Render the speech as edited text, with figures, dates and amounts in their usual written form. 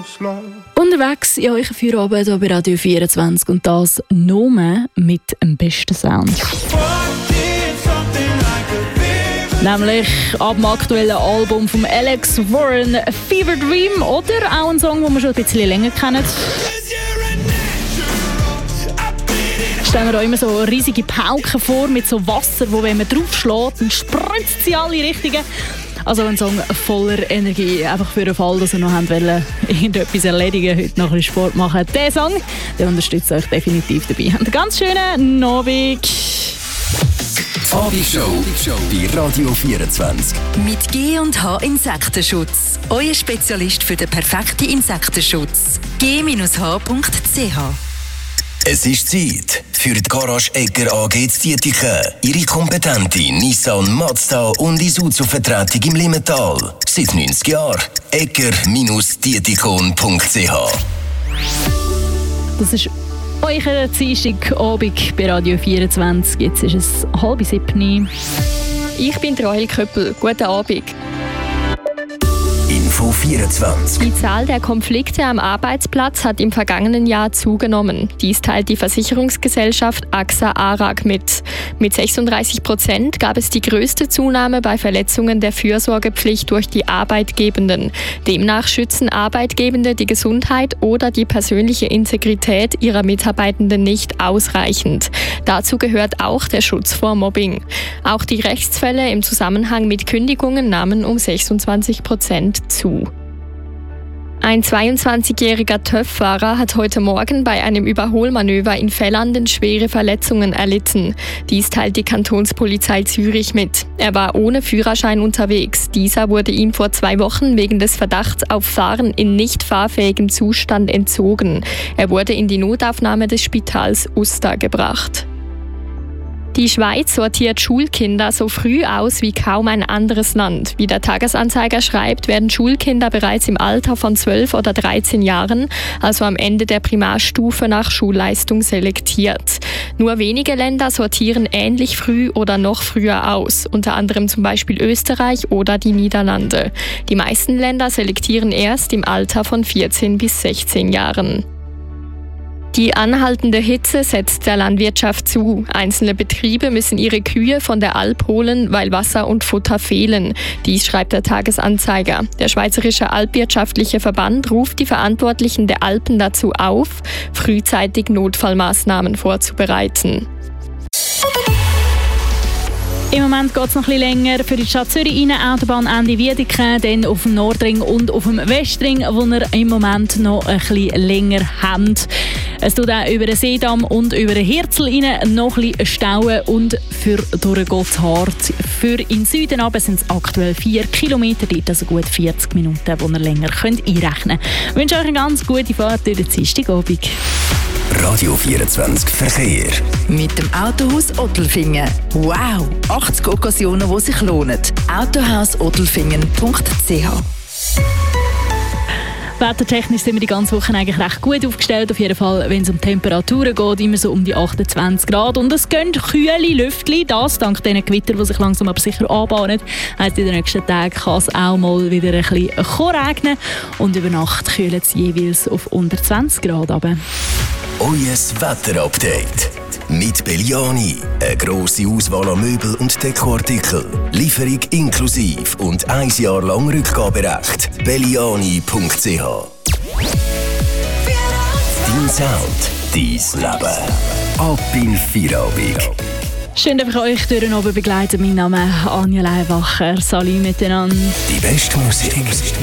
Unterwegs in euren Feierabend hier bei Radio 24 und das nur mit dem besten Sound. Nämlich ab dem aktuellen Album von Alex Warren, Fever Dream, oder auch ein Song, den wir schon ein bisschen länger kennen. Stellen wir euch immer so riesige Pauken vor mit so Wasser, wo wenn man draufschlägt, dann spritzt sie alle Richtungen. Also ein Song voller Energie, einfach für den Fall, dass ihr noch wollt, irgendetwas erledigen, heute noch ein bisschen Sport machen. Der Song, der unterstützt euch definitiv dabei. Einen ganz schönen Abend. Abendshow bei Radio 24. Mit G&H Insektenschutz. Euer Spezialist für den perfekten Insektenschutz. g-h.ch. Es ist Zeit für die Garage Egger AG zu Dietiken. Ihre kompetente Nissan, Mazda und Isuzu-Vertretung im Limmental. Seit 90 Jahren. egger-dietikon.ch. Das ist euer Dienstagabend bei Radio 24. Jetzt ist es 6:30. Ich bin Rahel Köppel. Guten Abend. Info 24. Die Zahl der Konflikte am Arbeitsplatz hat im vergangenen Jahr zugenommen. Dies teilt die Versicherungsgesellschaft AXA ARAG mit. Mit 36% gab es die größte Zunahme bei Verletzungen der Fürsorgepflicht durch die Arbeitgebenden. Demnach schützen Arbeitgebende die Gesundheit oder die persönliche Integrität ihrer Mitarbeitenden nicht ausreichend. Dazu gehört auch der Schutz vor Mobbing. Auch die Rechtsfälle im Zusammenhang mit Kündigungen nahmen um 26% zu. Ein 22-jähriger TÜV-Fahrer hat heute Morgen bei einem Überholmanöver in Vellanden schwere Verletzungen erlitten. Dies teilt die Kantonspolizei Zürich mit. Er war ohne Führerschein unterwegs. Dieser wurde ihm vor 2 Wochen wegen des Verdachts auf Fahren in nicht fahrfähigem Zustand entzogen. Er wurde in die Notaufnahme des Spitals Uster gebracht. Die Schweiz sortiert Schulkinder so früh aus wie kaum ein anderes Land. Wie der Tagesanzeiger schreibt, werden Schulkinder bereits im Alter von 12 oder 13 Jahren, also am Ende der Primarstufe, nach Schulleistung selektiert. Nur wenige Länder sortieren ähnlich früh oder noch früher aus, unter anderem zum Beispiel Österreich oder die Niederlande. Die meisten Länder selektieren erst im Alter von 14 bis 16 Jahren. Die anhaltende Hitze setzt der Landwirtschaft zu. Einzelne Betriebe müssen ihre Kühe von der Alp holen, weil Wasser und Futter fehlen. Dies schreibt der Tagesanzeiger. Der Schweizerische Alpwirtschaftliche Verband ruft die Verantwortlichen der Alpen dazu auf, frühzeitig Notfallmaßnahmen vorzubereiten. Im Moment geht es noch ein bisschen länger für die Stadt Zürich rein, Autobahn Ende Wiedeke, dann auf dem Nordring und auf dem Westring, wo wir im Moment noch ein bisschen länger haben. Es tut auch über den Seedamm und über den Hirzel rein noch ein bisschen stauen und für durch Gotthard. Für in Süden aber sind es aktuell 4 Kilometer, also gut 40 Minuten, die ihr länger einrechnen könnt. Ich wünsche euch eine ganz gute Fahrt durch den Dienstagabend. Radio 24 Verkehr. Mit dem Autohaus Ottelfingen. Wow! 80 Occasionen, die sich lohnen. autohausottelfingen.ch. Wettertechnisch sind wir die ganze Woche eigentlich recht gut aufgestellt. Auf jeden Fall, wenn es um Temperaturen geht, immer so um die 28 Grad. Und es gehen kühle Lüftchen. Das dank diesen Gewitter, die sich langsam aber sicher anbahnen. Heisst, in den nächsten Tagen kann es auch mal wieder ein bisschen regnen. Und über Nacht kühlen es jeweils auf unter 20 Grad runter. Euer Wetterupdate. Mit Belliani. Eine grosse Auswahl an Möbel und Dekoartikeln. Lieferung inklusiv und 1 Jahr lang Rückgaberecht. Belliani.ch. Dein Sound, dein Leben. Ab in Feierabend. Schön, dass ich euch durch den Abend begleiten. Mein Name ist Anja Leibacher. Salut miteinander. Die beste Musik